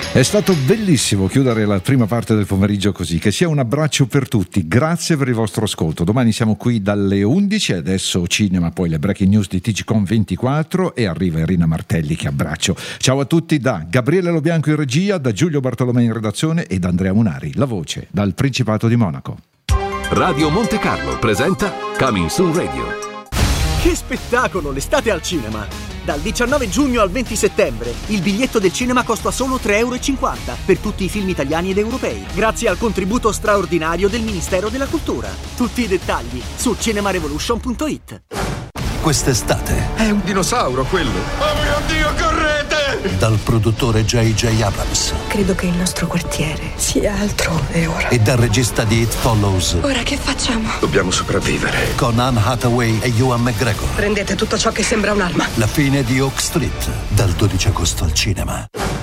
È stato bellissimo chiudere la prima parte del pomeriggio così. Che sia un abbraccio per tutti, grazie per il vostro ascolto. Domani siamo qui dalle 11, adesso cinema, poi le breaking news di TGcom24 e arriva Irina Martelli, che abbraccio. Ciao a tutti da Gabriele Lobianco in regia, da Giulio Bartolomei in redazione e da Andrea Munari, la voce, dal Principato di Monaco. Radio Monte Carlo presenta Coming Soon Radio. Che spettacolo, l'estate al cinema! Dal 19 giugno al 20 settembre il biglietto del cinema costa solo €3,50 per tutti i film italiani ed europei, grazie al contributo straordinario del Ministero della Cultura. Tutti i dettagli su cinemarevolution.it. Quest'estate è un dinosauro quello. Oh mio Dio, correte! Dal produttore J.J. Abrams. Credo che il nostro quartiere sia altrove ora. E dal regista di It Follows. Ora che facciamo? Dobbiamo sopravvivere. Con Anne Hathaway e Ewan McGregor. Prendete tutto ciò che sembra un'arma. La fine di Oak Street, dal 12 agosto al cinema.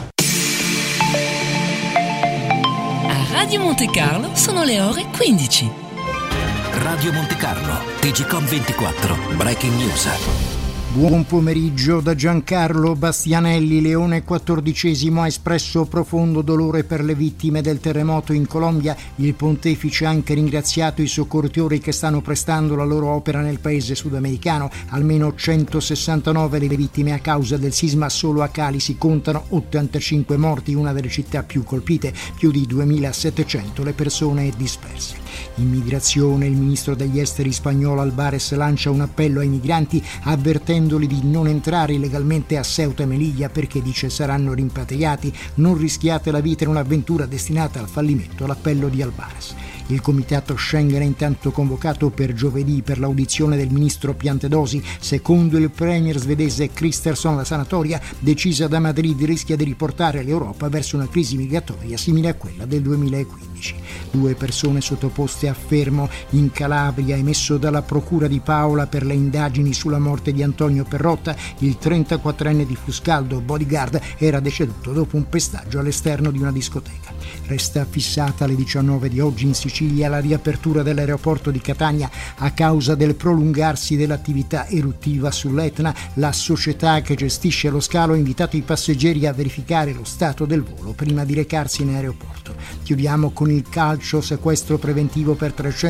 A Radio Monte Carlo sono le ore 15. Radio Monte Carlo, TGcom24, Breaking News. Buon pomeriggio da Giancarlo Bastianelli. Leone XIV ha espresso profondo dolore per le vittime del terremoto in Colombia. Il pontefice ha anche ringraziato i soccorritori che stanno prestando la loro opera nel paese sudamericano. Almeno 169 le vittime a causa del sisma. Solo a Cali si contano 85 morti, una delle città più colpite, più di 2700 le persone disperse. Immigrazione. Il ministro degli esteri spagnolo Albares lancia un appello ai migranti avvertendoli di non entrare illegalmente a Ceuta e Melilla perché, dice, saranno rimpatriati. Non rischiate la vita in un'avventura destinata al fallimento, l'appello di Albares. Il comitato Schengen è intanto convocato per giovedì per l'audizione del ministro Piantedosi. Secondo il premier svedese Kristersson, la sanatoria decisa da Madrid rischia di riportare l'Europa verso una crisi migratoria simile a quella del 2015. 2 persone sottoposte a fermo in Calabria, emesso dalla procura di Paola per le indagini sulla morte di Antonio Perrotta. Il 34enne di Fuscaldo, bodyguard, era deceduto dopo un pestaggio all'esterno di una discoteca. Resta fissata alle 19 di oggi in Sicilia la riapertura dell'aeroporto di Catania a causa del prolungarsi dell'attività eruttiva sull'Etna. La società che gestisce lo scalo ha invitato i passeggeri a verificare lo stato del volo prima di recarsi in aeroporto. Chiudiamo con il calcio. Sequestro preventivo per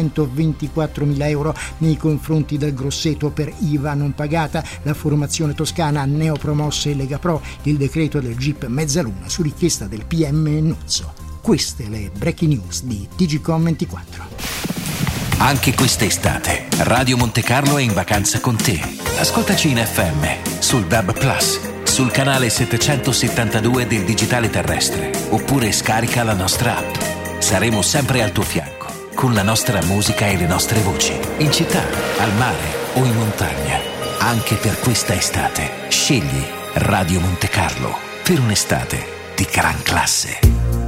324.000 euro nei confronti del Grosseto per IVA non pagata. La formazione toscana neopromossa in Lega Pro. Il decreto del GIP Mezzaluna su richiesta del PM Nuzzo. Queste le breaking news di TGcom24. Anche quest'estate Radio Monte Carlo è in vacanza con te. Ascoltaci in FM, sul DAB+, sul canale 772 del digitale terrestre, oppure scarica la nostra app. Saremo sempre al tuo fianco, con la nostra musica e le nostre voci, in città, al mare o in montagna. Anche per questa estate, scegli Radio Monte Carlo per un'estate di gran classe.